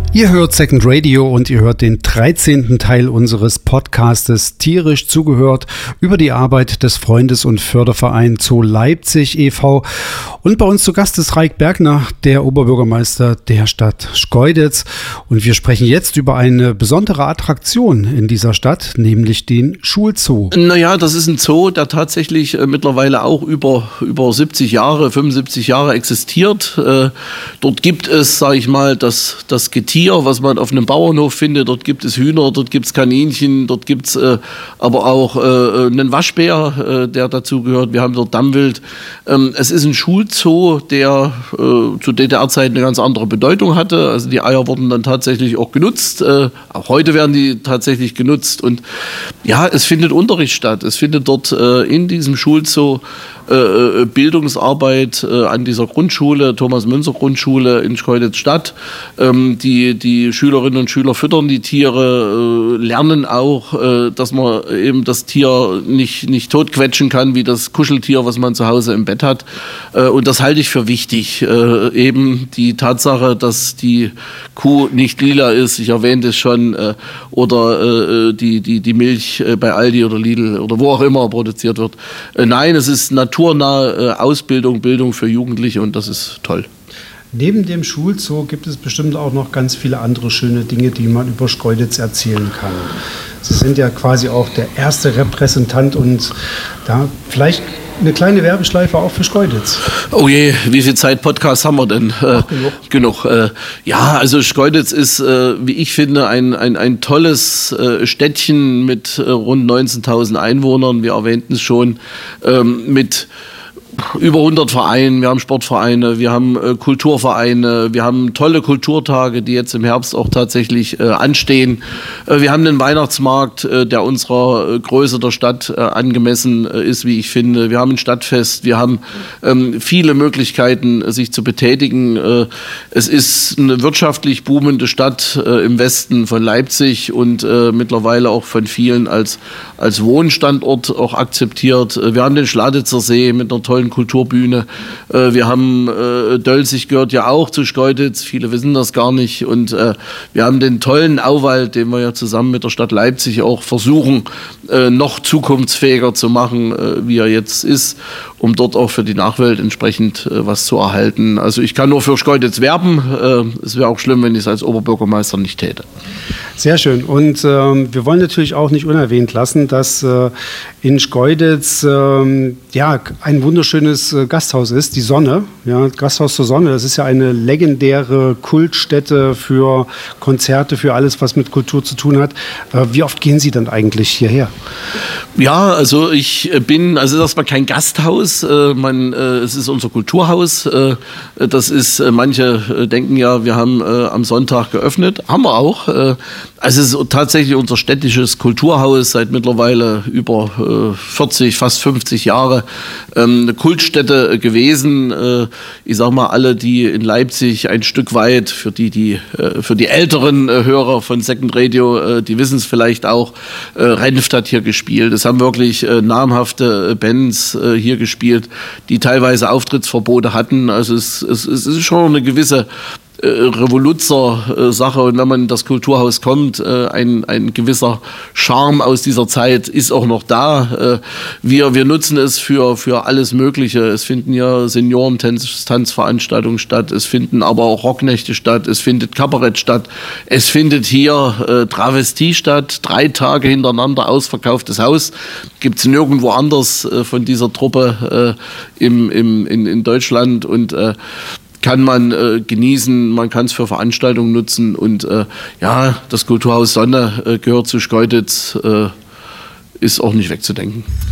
Ihr hört Second Radio und ihr hört den 13. Teil unseres Podcastes Tierisch zugehört über die Arbeit des Freundes- und Fördervereins Zoo Leipzig e.V. Und bei uns zu Gast ist Raik Bergner, der Oberbürgermeister der Stadt Schkeuditz. Und wir sprechen jetzt über eine besondere Attraktion in dieser Stadt, nämlich den Schulzoo. Naja, das ist ein Zoo, der tatsächlich mittlerweile auch über 70 Jahre, 75 Jahre existiert. Dort gibt es, sage ich mal, das Getier, was man auf einem Bauernhof findet. Dort gibt es Hühner, dort gibt es Kaninchen, dort gibt es aber auch einen Waschbär, der dazu gehört. Wir haben dort Dammwild. Es ist ein Schulzoo, der zu DDR-Zeiten eine ganz andere Bedeutung hatte. Also die Eier wurden dann tatsächlich auch genutzt. Auch heute werden die tatsächlich genutzt. Und ja, es findet Unterricht statt. Es findet dort in diesem Schulzoo Bildungsarbeit an dieser Grundschule, Thomas-Münzer-Grundschule in Schkeuditz statt. Die Schülerinnen und Schüler füttern die Tiere, lernen auch, dass man eben das Tier nicht totquetschen kann, wie das Kuscheltier, was man zu Hause im Bett hat. Und das halte ich für wichtig. Eben die Tatsache, dass die Kuh nicht lila ist, ich erwähnte es schon, oder die Milch bei Aldi oder Lidl oder wo auch immer produziert wird. Nein, es ist naturnahe Ausbildung, Bildung für Jugendliche und das ist toll. Neben dem Schulzoo gibt es bestimmt auch noch ganz viele andere schöne Dinge, die man über Schkeuditz erzählen kann. Sie sind ja quasi auch der erste Repräsentant und da vielleicht eine kleine Werbeschleife auch für Schkeuditz. Oh je, wie viel Zeit Podcast haben wir denn? Genug. Ja, also Schkeuditz ist, wie ich finde, ein tolles Städtchen mit rund 19.000 Einwohnern. Wir erwähnten es schon, mit über 100 Vereinen, wir haben Sportvereine, wir haben Kulturvereine, wir haben tolle Kulturtage, die jetzt im Herbst auch tatsächlich anstehen. Wir haben einen Weihnachtsmarkt, der unserer Größe der Stadt angemessen ist, wie ich finde. Wir haben ein Stadtfest, wir haben viele Möglichkeiten, sich zu betätigen. Es ist eine wirtschaftlich boomende Stadt im Westen von Leipzig und mittlerweile auch von vielen als Wohnstandort auch akzeptiert. Wir haben den Schladitzer See mit einer tollen Kulturbühne. Wir haben Dölzig gehört ja auch zu Schkeuditz, viele wissen das gar nicht. Und wir haben den tollen Auwald, den wir ja zusammen mit der Stadt Leipzig auch versuchen, noch zukunftsfähiger zu machen, wie er jetzt ist, um dort auch für die Nachwelt entsprechend was zu erhalten. Also ich kann nur für Schkeuditz werben. Es wäre auch schlimm, wenn ich es als Oberbürgermeister nicht täte. Sehr schön. Und wir wollen natürlich auch nicht unerwähnt lassen, dass in Schkeuditz ein wunderschönes Gasthaus ist, die Sonne. Ja, Gasthaus zur Sonne. Das ist ja eine legendäre Kultstätte für Konzerte, für alles, was mit Kultur zu tun hat. Wie oft gehen Sie dann eigentlich hierher? Ja, also es ist erstmal kein Gasthaus, es ist unser Kulturhaus. Das ist, manche denken ja, wir haben am Sonntag geöffnet, haben wir auch. Also es ist tatsächlich unser städtisches Kulturhaus seit mittlerweile über 40, fast 50 Jahre. Eine Kultstätte gewesen. Ich sag mal, alle, die in Leipzig ein Stück weit, für die älteren Hörer von Second Radio, die wissen es vielleicht auch, Renft hat hier gespielt. Es haben wirklich namhafte Bands hier gespielt, die teilweise Auftrittsverbote hatten. Also es ist schon eine gewisse Revoluzzer-Sache und wenn man in das Kulturhaus kommt, ein gewisser Charme aus dieser Zeit ist auch noch da. Wir nutzen es für alles Mögliche. Es finden ja Senioren-Tanzveranstaltungen statt, es finden aber auch Rocknächte statt, es findet Kabarett statt, es findet hier Travestie statt, 3 Tage hintereinander ausverkauftes Haus. Gibt es nirgendwo anders von dieser Truppe in Deutschland und kann man genießen, man kann es für Veranstaltungen nutzen und das Kulturhaus Sonne gehört zu Schkeuditz, ist auch nicht wegzudenken.